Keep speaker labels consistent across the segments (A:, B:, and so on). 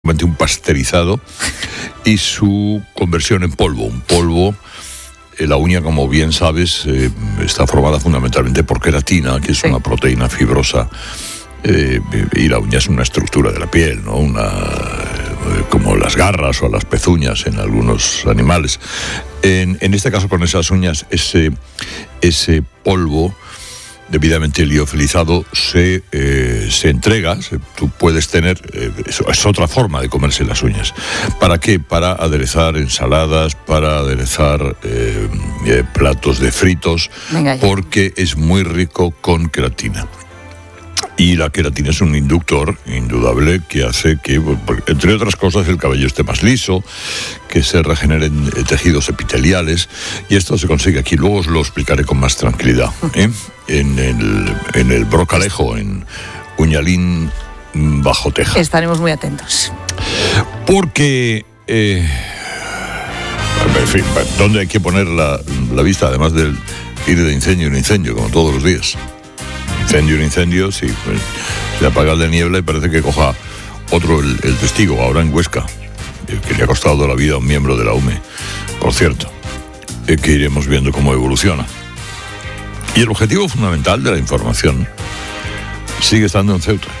A: un pasteurizado y su conversión en polvo. Un polvo, la uña, como bien sabes, está formada fundamentalmente por queratina, que es una proteína fibrosa, y la uña es una estructura de la piel, ¿no? Como las garras o las pezuñas en algunos animales. En este caso, con esas uñas, ese polvo debidamente liofilizado se entrega. Tú puedes tener, es otra forma de comerse las uñas. ¿Para qué? Para aderezar ensaladas, para aderezar platos de fritos, porque es muy rico con queratina. Y la queratina es un inductor indudable que hace que, entre otras cosas, el cabello esté más liso, que se regeneren tejidos epiteliales, y esto se consigue aquí. Luego os lo explicaré con más tranquilidad, en el Brocalejo, en Uñalín, Bajo Teja.
B: Estaremos muy atentos.
A: Porque, en fin, ¿dónde hay que poner la vista? Además del ir de incendio en incendio, como todos los días. Incendio, sí, pues, se apaga el de niebla y parece que coja otro el testigo, ahora en Huesca, que le ha costado la vida a un miembro de la UME, por cierto, que iremos viendo cómo evoluciona. Y el objetivo fundamental de la información sigue estando en Ceuta.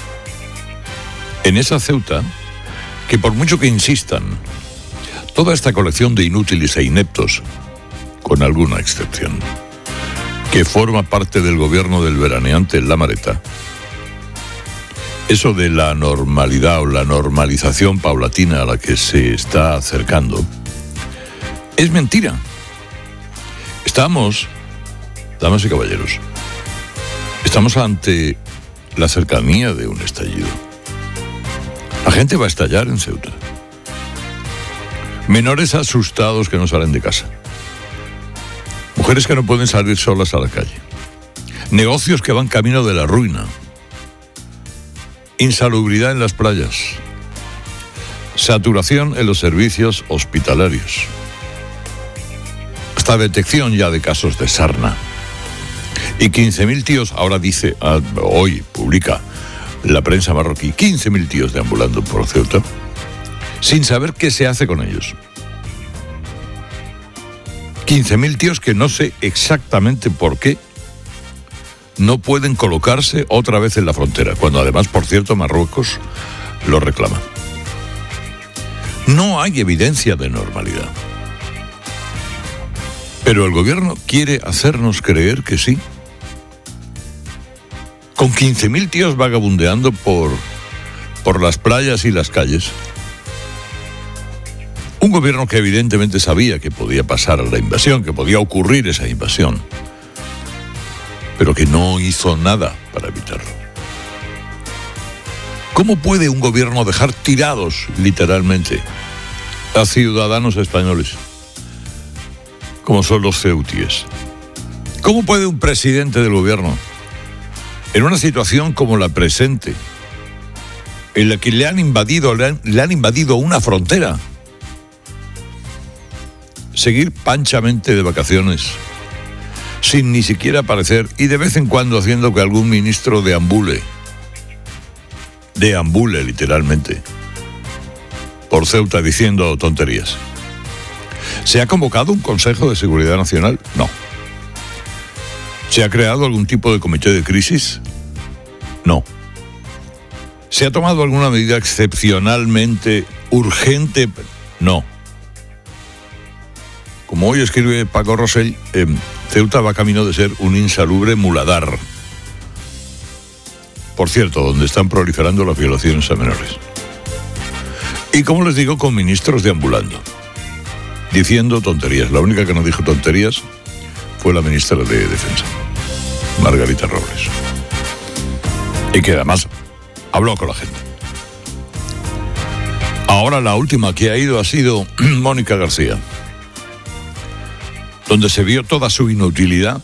A: En esa Ceuta, que por mucho que insistan, toda esta colección de inútiles e ineptos, con alguna excepción, que forma parte del gobierno del veraneante La Mareta, eso de la normalidad o la normalización paulatina a la que se está acercando, es mentira. Estamos, damas y caballeros, estamos ante la cercanía de un estallido. La gente va a estallar en Ceuta. Menores asustados que no salen de casa. Mujeres que no pueden salir solas a la calle. Negocios que van camino de la ruina. Insalubridad en las playas. Saturación en los servicios hospitalarios. Hasta detección ya de casos de sarna. Y 15.000 tíos, ahora dice, hoy publica la prensa marroquí, 15.000 tíos deambulando por Ceuta, sin saber qué se hace con ellos. 15.000 tíos que no sé exactamente por qué no pueden colocarse otra vez en la frontera, cuando además, por cierto, Marruecos lo reclama. No hay evidencia de normalidad. Pero el gobierno quiere hacernos creer que sí. Con 15.000 tíos vagabundeando por las playas y las calles. Un gobierno que evidentemente sabía que podía pasar la invasión, que podía ocurrir esa invasión, pero que no hizo nada para evitarlo. ¿Cómo puede un gobierno dejar tirados, literalmente, a ciudadanos españoles, como son los ceutíes? ¿Cómo puede un presidente del gobierno, en una situación como la presente, en la que le han invadido una frontera, seguir panchamente de vacaciones, sin ni siquiera aparecer, y de vez en cuando haciendo que algún ministro deambule literalmente, por Ceuta diciendo tonterías? ¿Se ha convocado un Consejo de Seguridad Nacional? No. ¿Se ha creado algún tipo de comité de crisis? No. ¿Se ha tomado alguna medida excepcionalmente urgente? No. Como hoy escribe Paco Rosell, Ceuta va camino de ser un insalubre muladar. Por cierto, donde están proliferando las violaciones a menores. Y como les digo, con ministros deambulando, diciendo tonterías. La única que no dijo tonterías fue la ministra de Defensa, Margarita Robles. Y que además habló con la gente. Ahora la última que ha ido ha sido Mónica García, donde se vio toda su inutilidad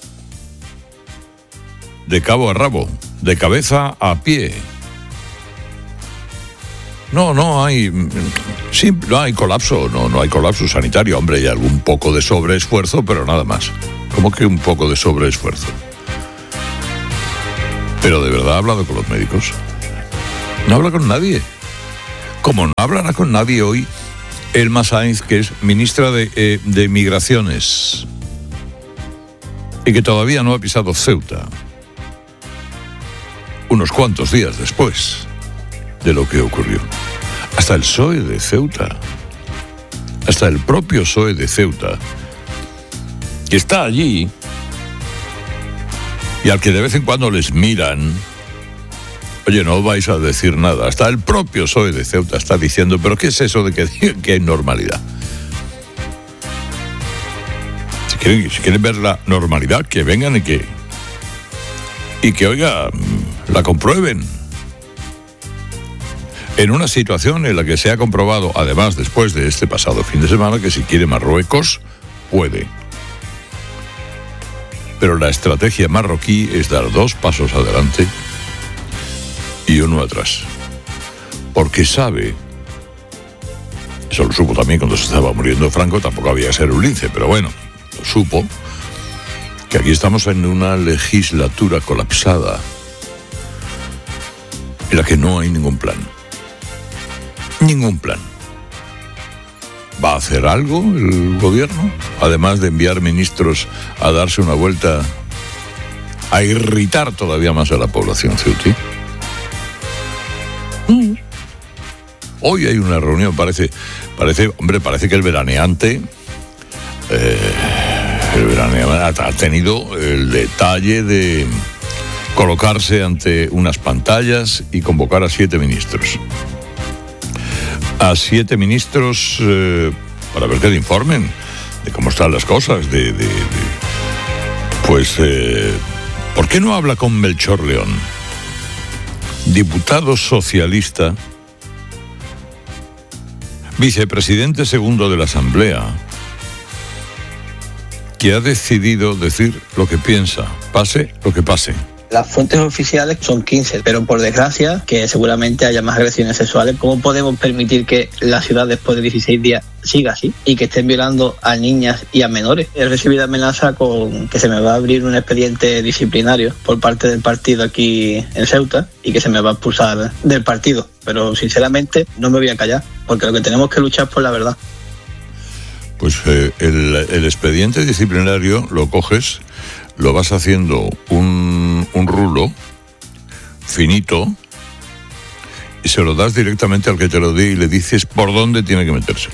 A: de cabo a rabo, de cabeza a pie. No hay colapso, no hay colapso sanitario. Hombre, hay algún poco de sobreesfuerzo, pero nada más. ¿Cómo que un poco de sobreesfuerzo? ¿Pero de verdad ha hablado con los médicos? No habla con nadie. Como no hablará con nadie hoy, Elma Sainz, que es ministra de Migraciones y que todavía no ha pisado Ceuta, unos cuantos días después de lo que ocurrió. Hasta el PSOE de Ceuta, hasta el propio PSOE de Ceuta, que está allí y al que de vez en cuando les miran, oye, no vais a decir nada. Hasta el propio PSOE de Ceuta está diciendo, ¿pero qué es eso de que hay normalidad? Si quieren ver la normalidad, que vengan y que oiga, la comprueben. En una situación en la que se ha comprobado, además después de este pasado fin de semana, que si quiere Marruecos, puede. Pero la estrategia marroquí es dar 2 pasos adelante y 1 atrás. Porque sabe, eso lo supo también cuando se estaba muriendo Franco, tampoco había que ser un lince, pero bueno, lo supo, que aquí estamos en una legislatura colapsada en la que no hay ningún plan. Ningún plan. ¿Va a hacer algo el gobierno? Además de enviar ministros a darse una vuelta, a irritar todavía más a la población ceutí. Hoy hay una reunión, parece que el veraneante ha tenido el detalle de colocarse ante unas pantallas y convocar a 7 ministros. A 7 ministros para ver que le informen de cómo están las cosas, ¿por qué no habla con Melchor León, diputado socialista, vicepresidente segundo de la Asamblea, que ha decidido decir lo que piensa, pase lo que pase?
B: Las fuentes oficiales son 15, pero por desgracia, que seguramente haya más agresiones sexuales. ¿Cómo podemos permitir que la ciudad después de 16 días siga así y que estén violando a niñas y a menores? He recibido amenaza con que se me va a abrir un expediente disciplinario por parte del partido aquí en Ceuta y que se me va a expulsar del partido. Pero sinceramente no me voy a callar, porque lo que tenemos que luchar es por la verdad.
A: Pues el expediente disciplinario lo coges, lo vas haciendo un rulo finito y se lo das directamente al que te lo dé y le dices por dónde tiene que meterse.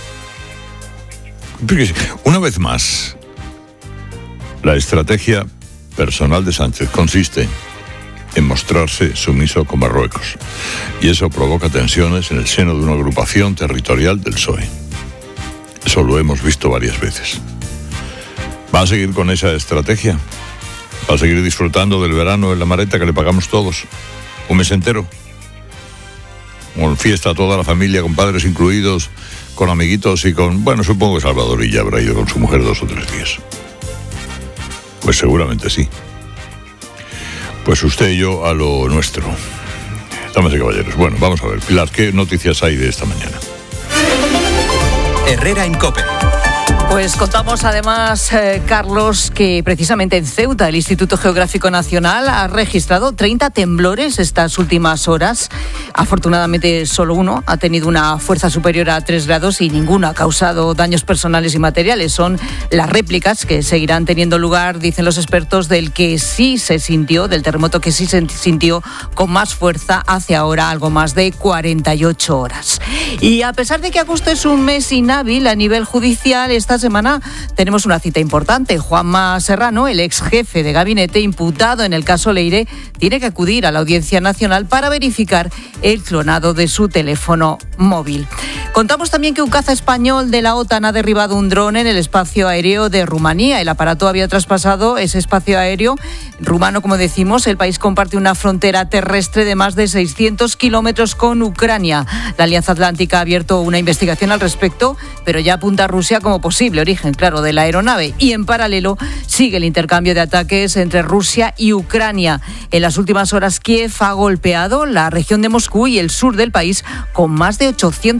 A: Porque una vez más, la estrategia personal de Sánchez consiste en mostrarse sumiso con Marruecos, y eso provoca tensiones en el seno de una agrupación territorial del PSOE. Eso lo hemos visto varias veces. ¿Va a seguir con esa estrategia? ¿Va a seguir disfrutando del verano en la Mareta que le pagamos todos? ¿Un mes entero? Con fiesta a toda la familia, con padres incluidos, con amiguitos y con... Bueno, supongo que Salvador ya habrá ido con su mujer 2 o 3 días. Pues seguramente sí. Pues usted y yo a lo nuestro. Damas y caballeros. Bueno, vamos a ver. Pilar, ¿qué noticias hay de esta mañana?
C: Herrera en COPE.
D: Pues contamos además, Carlos, que precisamente en Ceuta el Instituto Geográfico Nacional ha registrado 30 temblores estas últimas horas. Afortunadamente solo uno ha tenido una fuerza superior a 3 grados y ninguno ha causado daños personales y materiales. Son las réplicas que seguirán teniendo lugar, dicen los expertos, del terremoto que sí se sintió con más fuerza hace ahora algo más de 48 horas. Y a pesar de que agosto es un mes inhábil a nivel judicial, esta semana tenemos una cita importante. Juanma Serrano, el ex jefe de gabinete imputado en el caso Leire, tiene que acudir a la Audiencia Nacional para verificar el clonado de su teléfono móvil. Contamos también que un caza español de la OTAN ha derribado un dron en el espacio aéreo de Rumanía. El aparato había traspasado ese espacio aéreo rumano, como decimos. El país comparte una frontera terrestre de más de 600 kilómetros con Ucrania. La Alianza Atlántica ha abierto una investigación al respecto, pero ya apunta a Rusia como posible origen, claro, de la aeronave. Y en paralelo sigue el intercambio de ataques entre Rusia y Ucrania. En las últimas horas, Kiev ha golpeado la región de Moscú y el sur del país con más de 800 drones.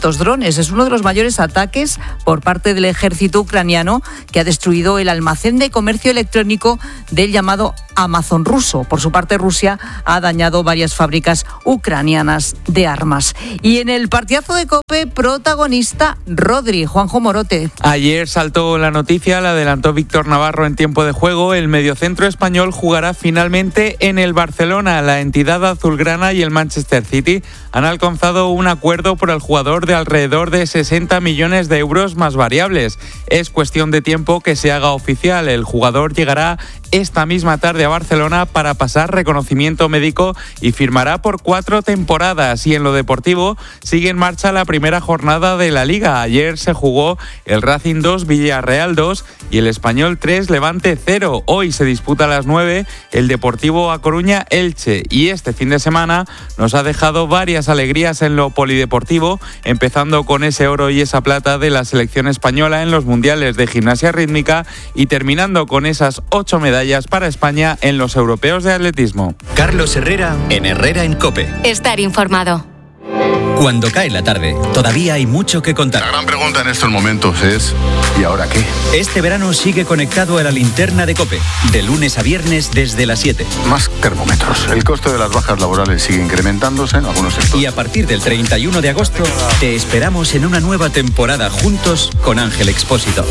D: drones. Es uno de los mayores ataques por parte del ejército ucraniano, que ha destruido el almacén de comercio electrónico del llamado Amazon ruso. Por su parte, Rusia ha dañado varias fábricas ucranianas de armas. Y en el partidazo de COPE, protagonista Rodri, Juanjo Morote.
C: Ayer saltó la noticia, la adelantó Víctor Navarro en tiempo de juego. El mediocentro español jugará finalmente en el Barcelona. La entidad azulgrana y el Manchester City han alcanzado un acuerdo por el jugador de alrededor de 60 millones de euros más variables. Es cuestión de tiempo que se haga oficial. El jugador llegará esta misma tarde a Barcelona para pasar reconocimiento médico y firmará por 4 temporadas. Y en lo deportivo sigue en marcha la primera jornada de la Liga. Ayer se jugó el Racing 2, Villarreal 2 y el Español 3, Levante 0. Hoy se disputa a las 9 el Deportivo A Coruña Elche. Y este fin de semana nos ha dejado varias alegrías en lo polideportivo, empezando con ese oro y esa plata de la selección española en los mundiales de gimnasia rítmica y terminando con esas 8 medallas para España en los europeos de atletismo.
E: Carlos Herrera en Herrera en COPE.
F: Estar informado.
E: Cuando cae la tarde, todavía hay mucho que contar.
G: La gran pregunta en estos momentos es ¿y ahora qué?
E: Este verano sigue conectado a la linterna de COPE, de lunes a viernes desde las 7.
G: Más termómetros. El coste de las bajas laborales sigue incrementándose en algunos sectores.
E: Y a partir del 31 de agosto, te esperamos en una nueva temporada juntos con Ángel Expósito.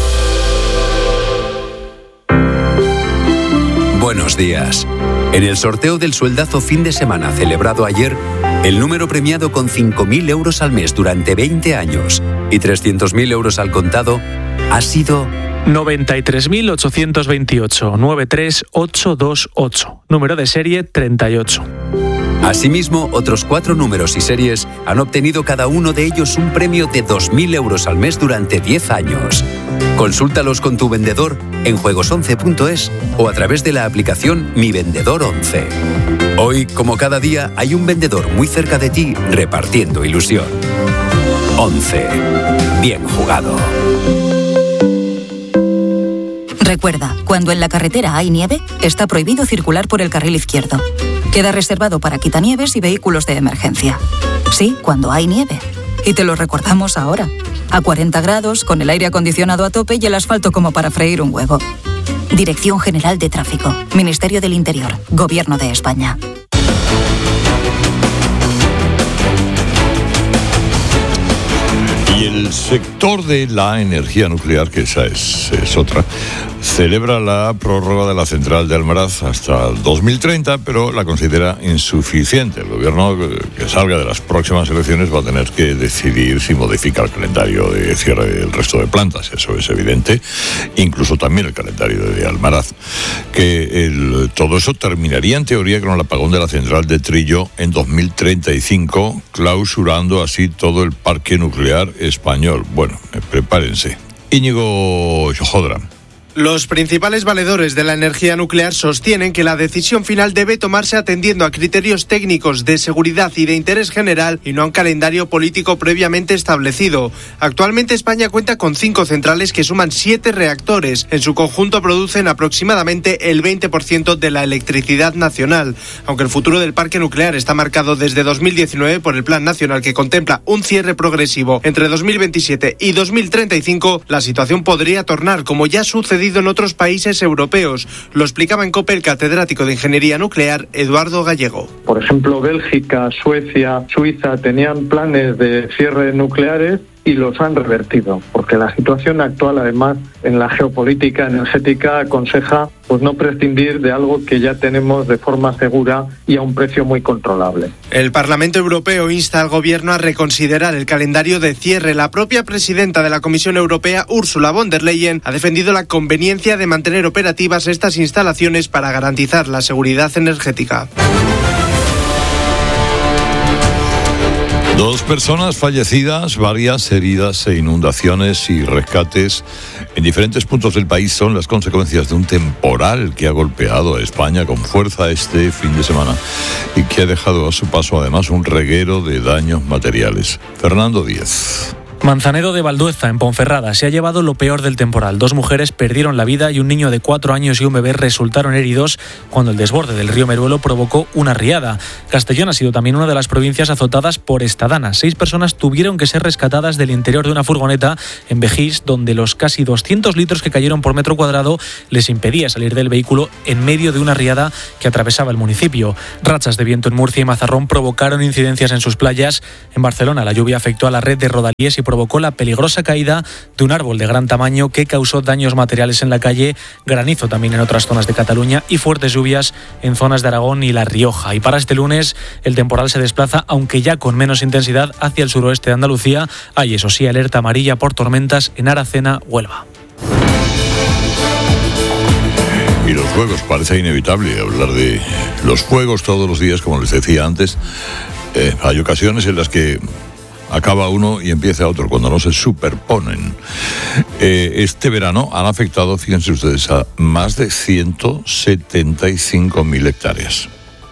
H: Buenos días. En el sorteo del sueldazo fin de semana celebrado ayer, el número premiado con 5.000 euros al mes durante 20 años y 300.000 euros al contado ha sido
I: 93.828 93828, número de serie 38.
H: Asimismo, otros 4 números y series han obtenido cada uno de ellos un premio de 2.000 euros al mes durante 10 años. Consúltalos con tu vendedor en juegos11.es o a través de la aplicación Mi Vendedor 11. Hoy, como cada día, hay un vendedor muy cerca de ti repartiendo ilusión. 11. Bien jugado.
F: Recuerda, cuando en la carretera hay nieve, está prohibido circular por el carril izquierdo. Queda reservado para quitanieves y vehículos de emergencia. Sí, cuando hay nieve. Y te lo recordamos ahora. A 40 grados, con el aire acondicionado a tope y el asfalto como para freír un huevo. Dirección General de Tráfico. Ministerio del Interior. Gobierno de España.
A: Y el sector de la energía nuclear, que esa es otra, celebra la prórroga de la central de Almaraz hasta el 2030, pero la considera insuficiente. El gobierno que salga de las próximas elecciones va a tener que decidir si modifica el calendario de cierre del resto de plantas, eso es evidente, incluso también el calendario de Almaraz. Todo eso terminaría en teoría con el apagón de la central de Trillo en 2035, clausurando así todo el parque nuclear español. Bueno, prepárense. Íñigo Jodra.
J: Los principales valedores de la energía nuclear sostienen que la decisión final debe tomarse atendiendo a criterios técnicos de seguridad y de interés general y no a un calendario político previamente establecido. Actualmente España cuenta con 5 centrales que suman 7 reactores. En su conjunto producen aproximadamente el 20% de la electricidad nacional. Aunque el futuro del parque nuclear está marcado desde 2019 por el Plan Nacional que contempla un cierre progresivo entre 2027 y 2035, la situación podría tornar como ya ha sucedido en otros países europeos. Lo explicaba en COPE el catedrático de Ingeniería Nuclear, Eduardo Gallego.
K: Por ejemplo, Bélgica, Suecia, Suiza tenían planes de cierre nucleares y los han revertido, porque la situación actual, además, en la geopolítica energética aconseja no prescindir de algo que ya tenemos de forma segura y a un precio muy controlable.
J: El Parlamento Europeo insta al Gobierno a reconsiderar el calendario de cierre. La propia presidenta de la Comisión Europea, Ursula von der Leyen, ha defendido la conveniencia de mantener operativas estas instalaciones para garantizar la seguridad energética.
A: 2 personas fallecidas, varias heridas e inundaciones y rescates en diferentes puntos del país son las consecuencias de un temporal que ha golpeado a España con fuerza este fin de semana y que ha dejado a su paso además un reguero de daños materiales. Fernando Díez.
I: Manzanedo de Valdueza, en Ponferrada, se ha llevado lo peor del temporal. 2 mujeres perdieron la vida y un niño de 4 años y un bebé resultaron heridos cuando el desborde del río Meruelo provocó una riada. Castellón ha sido también una de las provincias azotadas por esta dana. 6 personas tuvieron que ser rescatadas del interior de una furgoneta en Vejís, donde los casi 200 litros que cayeron por metro cuadrado les impedía salir del vehículo en medio de una riada que atravesaba el municipio. Rachas de viento en Murcia y Mazarrón provocaron incidencias en sus playas. En Barcelona, la lluvia afectó a la red de rodalíes y provocó la peligrosa caída de un árbol de gran tamaño que causó daños materiales en la calle, granizo también en otras zonas de Cataluña y fuertes lluvias en zonas de Aragón y La Rioja. Y para este lunes el temporal se desplaza, aunque ya con menos intensidad, hacia el suroeste de Andalucía. Hay, eso sí, alerta amarilla por tormentas en Aracena, Huelva.
A: Y los fuegos, parece inevitable hablar de los fuegos todos los días, como les decía antes. Hay ocasiones en las que acaba uno y empieza otro, cuando no se superponen. Este verano han afectado, fíjense ustedes, a más de 175.000 hectáreas.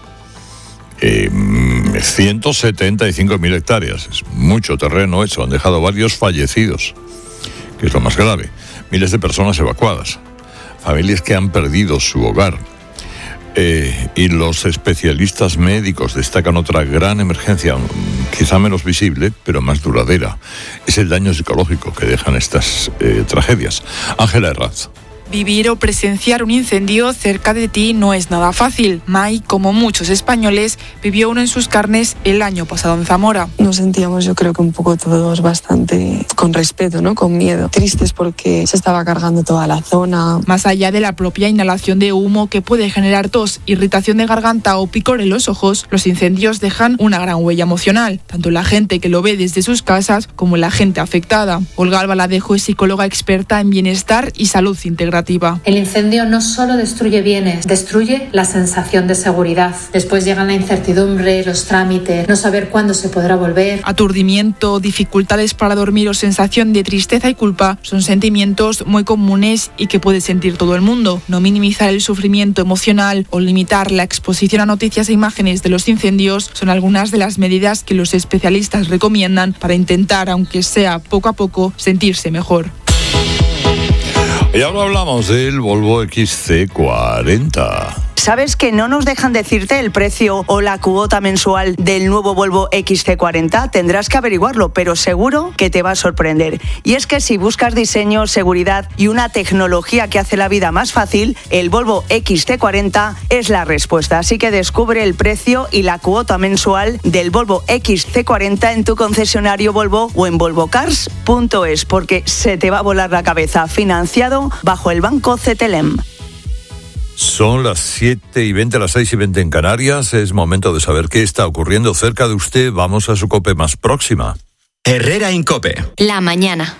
A: 175.000 hectáreas, es mucho terreno eso. Han dejado varios fallecidos, que es lo más grave. Miles de personas evacuadas, familias que han perdido su hogar. Y los especialistas médicos destacan otra gran emergencia, quizá menos visible, pero más duradera. Es el daño psicológico que dejan estas tragedias. Ángela Herranz.
L: Vivir o presenciar un incendio cerca de ti no es nada fácil. Mai, como muchos españoles, vivió uno en sus carnes el año pasado en Zamora.
M: Nos sentíamos, yo creo que un poco todos bastante con respeto, ¿no? Con miedo. Tristes porque se estaba cargando toda la zona.
L: Más allá de la propia inhalación de humo que puede generar tos, irritación de garganta o picor en los ojos, los incendios dejan una gran huella emocional, tanto en la gente que lo ve desde sus casas como en la gente afectada. Olga Albaladejo es psicóloga experta en bienestar y salud integrativa.
N: El incendio no solo destruye bienes, destruye la sensación de seguridad. Después llegan la incertidumbre, los trámites, no saber cuándo se podrá volver.
L: Aturdimiento, dificultades para dormir o sensación de tristeza y culpa son sentimientos muy comunes y que puede sentir todo el mundo. No minimizar el sufrimiento emocional o limitar la exposición a noticias e imágenes de los incendios son algunas de las medidas que los especialistas recomiendan para intentar, aunque sea poco a poco, sentirse mejor.
A: Y ahora hablamos del Volvo XC40.
O: ¿Sabes que no nos dejan decirte el precio o la cuota mensual del nuevo Volvo XC40? Tendrás que averiguarlo, pero seguro que te va a sorprender. Y es que si buscas diseño, seguridad y una tecnología que hace la vida más fácil, el Volvo XC40 es la respuesta. Así que descubre el precio y la cuota mensual del Volvo XC40 en tu concesionario Volvo o en volvocars.es, porque se te va a volar la cabeza. Financiado bajo el Banco CTLM.
A: Son las 7:20, las 6:20 en Canarias. Es momento de saber qué está ocurriendo cerca de usted. Vamos a su COPE más próxima.
P: Herrera Incope.
Q: La mañana.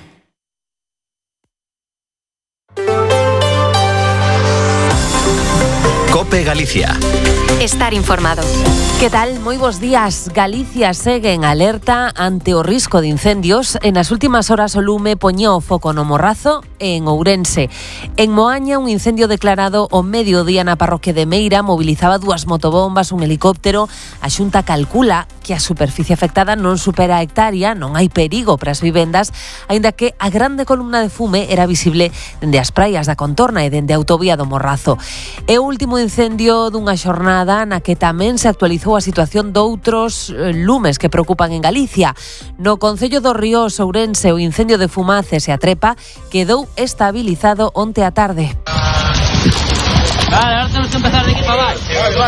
P: COPE Galicia.
Q: Estar informado.
R: Que tal? Moi bos días. Galicia segue en alerta ante o risco de incendios. En as últimas horas o lume poñía o foco no Morrazo e en Ourense. En Moaña, un incendio declarado o mediodía na parroquia de Meira mobilizaba 2 motobombas, un helicóptero. A Xunta calcula que a superficie afectada non supera a hectárea, non hai perigo para as vivendas, aínda que a grande columna de fume era visible dende as praias da contorna e dende a autovía do Morrazo. É o último incendio dunha xornada na que tamén se actualizou a situación doutros lumes que preocupan en Galicia. No concello do Ríos, Ourense, o incendio de Fumaces e a Trepa quedou estabilizado onte a tarde.
S: Vale, ahora tenemos que empezar de aquí para abajo.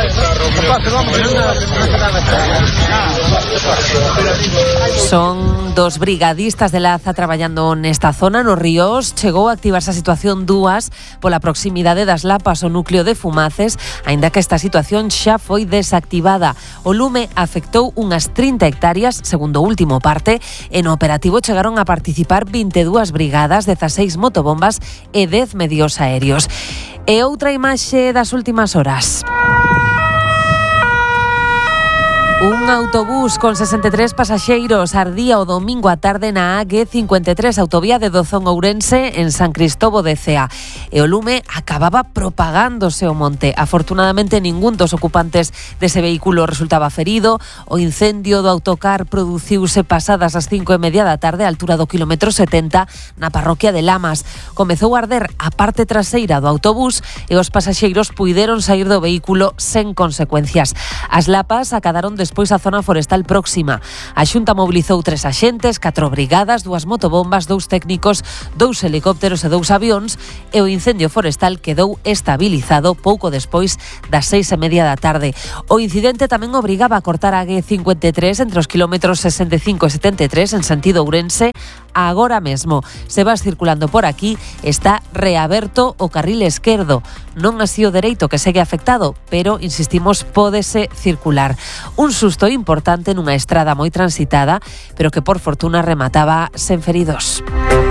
R: Son 2 brigadistas de Laza traballando nesta zona, nos Ríos. Chegou a activarse a situación 2 pola proximidade das Lapas o núcleo de Fumaces, aínda que esta situación xa foi desactivada. O lume afectou unhas 30 hectáreas, segundo o último parte, e no operativo chegaron a participar 22 brigadas, 16 motobombas e 10 medios aéreos. E outra imaxe das últimas horas. Un autobús con 63 pasaxeiros ardía o domingo á tarde na AG53, autovía de Dozón Ourense, en San Cristóbal de Cea. E o lume acababa propagándose o monte. Afortunadamente, ningún dos ocupantes dese vehículo resultaba ferido. O incendio do autocar produciuse pasadas as 5:30 da tarde, á altura do quilómetro 70, na parroquia de Lamas. Comezou a arder a parte traseira do autobús e os pasaxeiros puideron saír do vehículo sen consecuencias. As lapas acadaron despois a zona forestal próxima. A Xunta mobilizou 3 axentes, 4 brigadas, 2 motobombas, 2 técnicos, 2 helicópteros e 2 avións, e o incendio forestal quedou estabilizado pouco despois das 6:30 da tarde. O incidente tamén obrigaba a cortar a AG53 entre os kilómetros 65 e 73 en sentido Ourense. Agora mesmo, se vas circulando por aquí, está reaberto o carril esquerdo. Non así o dereito, que segue afectado, pero, insistimos, pódese circular. Un susto importante nunha estrada moi transitada, pero que por fortuna remataba sen feridos.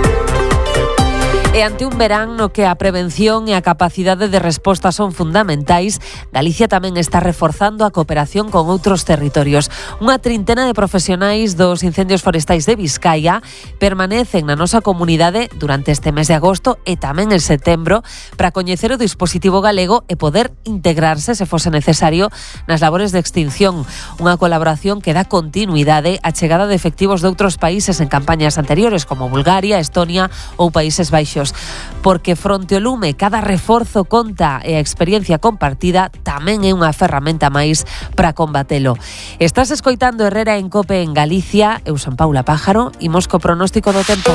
R: E ante un verán no que a prevención e a capacidade de resposta son fundamentais, Galicia tamén está reforzando a cooperación con outros territorios. Unha trintena de profesionais dos incendios forestais de Vizcaya permanecen na nosa comunidade durante este mes de agosto e tamén en setembro para coñecer o dispositivo galego e poder integrarse, se fose necesario, nas labores de extinción. Unha colaboración que dá continuidade á chegada de efectivos de outros países en campañas anteriores, como Bulgaria, Estonia ou Países Baixos. Porque fronte ao lume, cada reforzo conta e a experiencia compartida tamén é unha ferramenta máis para combatelo. Estás escoitando Herrera en Cope en Galicia. Eu son Paula Pájaro, imos co pronóstico do tempo.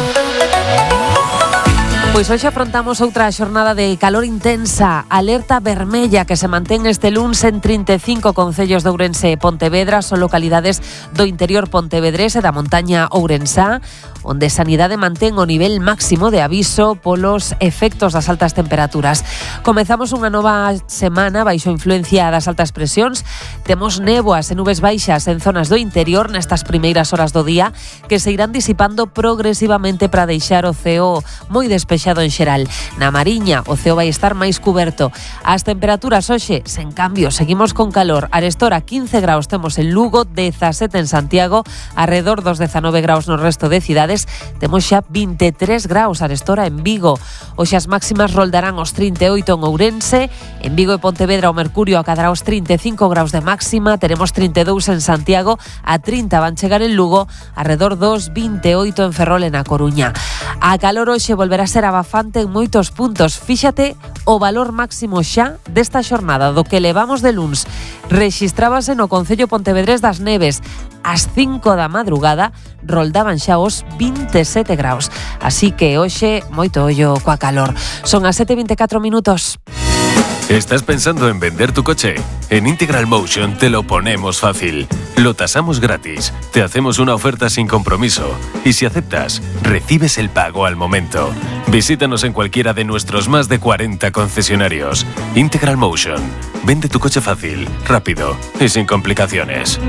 R: Pois hoxe afrontamos outra xornada de calor intensa, alerta vermella que se mantén este luns en 35 concellos de Ourense e Pontevedra, son localidades do interior pontevedrés e da montaña ourensá, onde Sanidade mantén o nivel máximo de aviso polos efectos das altas temperaturas. Comezamos unha nova semana baixo influencia das altas presións. Temos néboas e nubes baixas en zonas do interior nestas primeiras horas do día, que se irán disipando progresivamente para deixar o ceo moi despexado en xeral. Na Mariña, o ceo vai estar máis cuberto. As temperaturas hoxe, sen cambio, seguimos con calor. Arestora 15 graus temos en Lugo, 17 en Santiago, alrededor dos 19 graus no resto de cidades. Temos xa 23 graus arestora en Vigo. Hoxe as máximas roldarán os 38 en Ourense. En Vigo e Pontevedra o mercurio acadará os 35 graus de máxima. Teremos 32 en Santiago, a 30 van chegar en Lugo, alrededor dos 28 en Ferrol e na Coruña. A calor hoxe volverá a ser abafante en moitos puntos. Fíxate o valor máximo xa desta xornada do que levamos de luns. Rexistrábase no concello pontevedrés das Neves. Ás 5 da madrugada roldaban xa os 27 graus. Así que hoxe moito ollo coa calor. Son as 7:24 minutos.
T: ¿Estás pensando en vender tu coche? En Integral Motion te lo ponemos fácil. Lo tasamos gratis, te hacemos una oferta sin compromiso y si aceptas, recibes el pago al momento. Visítanos en cualquiera de nuestros más de 40 concesionarios. Integral Motion. Vende tu coche fácil, rápido y sin complicaciones.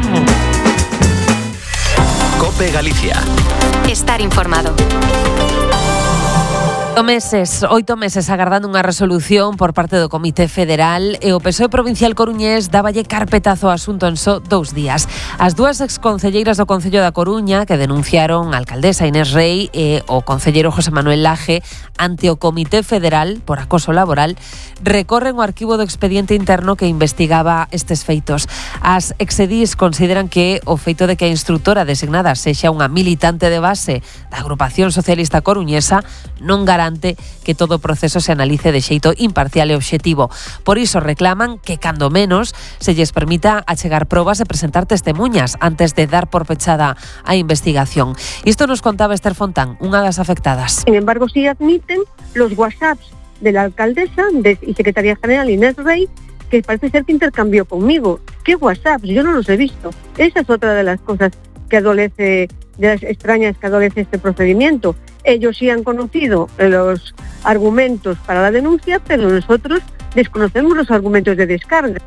P: COPE Galicia.
Q: Estar informado.
R: 8 meses agardando unha resolución por parte do Comité Federal e o PSOE provincial coruñés dáballe carpetazo ao asunto en só 2 días. As dúas exconcelleiras do Concello da Coruña que denunciaron a alcaldesa Inés Rei e o concelleiro José Manuel Laje ante o Comité Federal por acoso laboral recorren o arquivo do expediente interno que investigaba estes feitos. As exedís consideran que o feito de que a instructora designada sexa unha militante de base da agrupación socialista coruñesa non garante que todo o proceso se analice de xeito imparcial e obxectivo. Por iso reclaman que, cando menos, se lles permita achegar probas e presentar testemunhas antes de dar por pechada a investigación. Isto nos contaba Esther Fontán, unha das afectadas.
U: Sin embargo, sí admiten los WhatsApps de la alcaldesa y secretaria general Inés Rey, que parece ser que intercambió conmigo. ¿Qué WhatsApps? Yo no los he visto. Esa es otra de las cosas que adolece, de las extrañas que adolece este procedimiento. Ellos sí han conocido los argumentos para la denuncia, pero nosotros desconocemos los argumentos de descarga.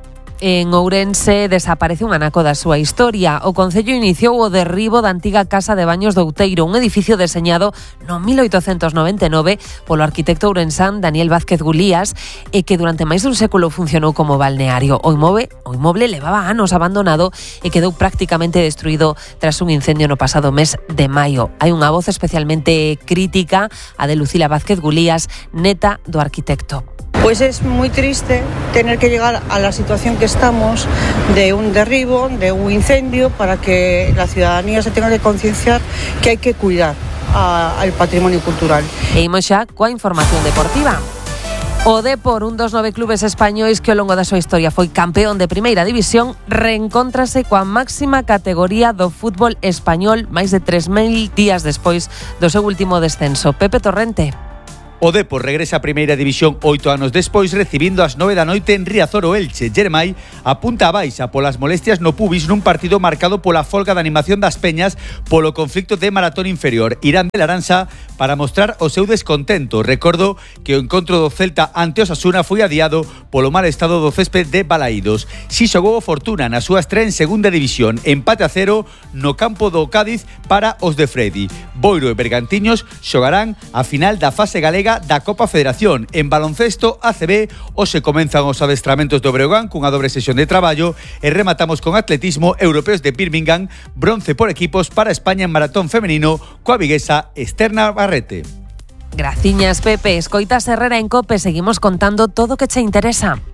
R: En Ourense desaparece un anaco da súa historia. O Concello iniciou o derribo da antiga Casa de Baños de Outeiro, un edificio deseñado no 1899 polo arquitecto ourensán Daniel Vázquez Gulías e que durante máis dun século funcionou como balneario. O inmoble levaba anos abandonado e quedou prácticamente destruído tras un incendio no pasado mes de maio. Hai unha voz especialmente crítica, a de Lucila Vázquez Gulías, neta do arquitecto.
B: Pues es muy triste tener que llegar a la situación que estamos de un derribo, de un incendio, para que la ciudadanía se tenga que concienciar que hay que cuidar al patrimonio cultural.
R: E imos xa coa información deportiva. O Depor, un dos 9 clubes españois que ao longo da súa historia foi campeón de primeira división, reencóntrase coa máxima categoría do fútbol español máis de 3.000 días despois do seu último descenso. Pepe Torrente.
V: O Depor regresa a Primeira División 8 anos despois, recibindo ás 9 da noite en Riazor o Elche. Jeremai apunta a baixa polas molestias no pubis nun partido marcado pola folga de animación das peñas polo conflicto de maratón inferior. Irán de Laranxa para mostrar o seu descontento. Recordo que o encontro do Celta ante Osasuna foi adiado polo mal estado do césped de Balaídos. Si xogou o Fortuna na súa estrea en Segunda División. Empate a 0 no campo do Cádiz para os de Freddy. Boiro e Bergantiños xogarán a final da fase galega da Copa Federación. En baloncesto ACB hoxe comenzan os adestramentos do Breogán cunha dobre sesión de traballo e rematamos con atletismo europeos de Birmingham, bronce por equipos para España en maratón femenino coa viguesa Esther Navarrete.
R: Graciñas, Pepe. Escoitas Herrera en COPE. Seguimos contando todo o que che interesa.